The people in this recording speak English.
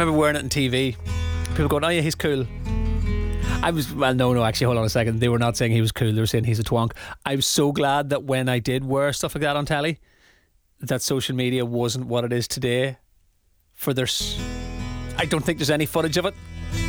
remember wearing it on TV. People going, oh yeah, he's cool. No, actually, hold on a second. They were not saying he was cool. They were saying he's a twonk. I was so glad that when I did wear stuff like that on telly, that social media wasn't what it is today. I don't think there's any footage of it.